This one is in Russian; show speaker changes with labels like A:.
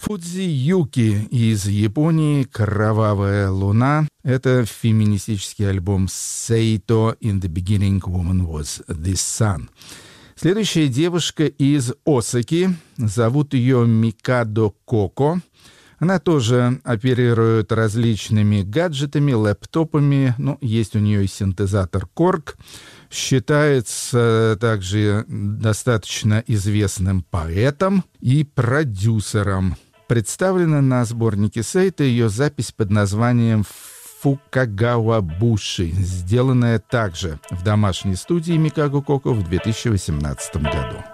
A: Фудзи Юки из Японии «Кровавая луна». Это феминистический альбом Сейто «In the beginning woman was the sun». Следующая девушка из Осаки. Зовут ее Микадо Коко. Она тоже оперирует различными гаджетами, лэптопами. Есть у нее и синтезатор Korg. Считается также достаточно известным поэтом и продюсером. Представлена на сборнике Сейто ее запись под названием «Фукагава Буши», сделанная также в домашней студии Микадо Коко в 2018 году.